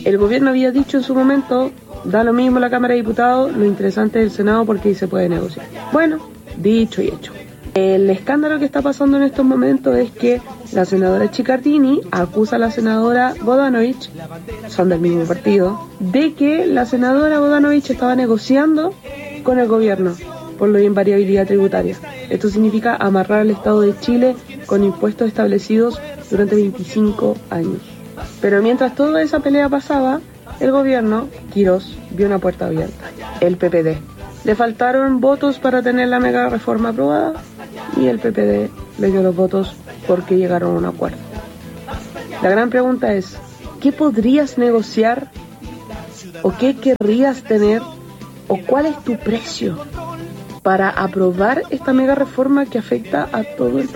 El gobierno había dicho en su momento, da lo mismo la Cámara de Diputados, lo interesante es el Senado porque ahí se puede negociar. Bueno, dicho y hecho. El escándalo que está pasando en estos momentos es que la senadora Chickardini acusa a la senadora Bodanovich, son del mismo partido, de que la senadora Bodanovich estaba negociando con el gobierno por la invariabilidad tributaria. Esto significa amarrar al Estado de Chile con impuestos establecidos durante 25 años. Pero mientras toda esa pelea pasaba, el gobierno, Quirós, vio una puerta abierta, el PPD. Le faltaron votos para tener la mega reforma aprobada y el PPD le dio los votos porque llegaron a un acuerdo. La gran pregunta es, ¿qué podrías negociar o qué querrías tener o cuál es tu precio para aprobar esta mega reforma que afecta a todo el país?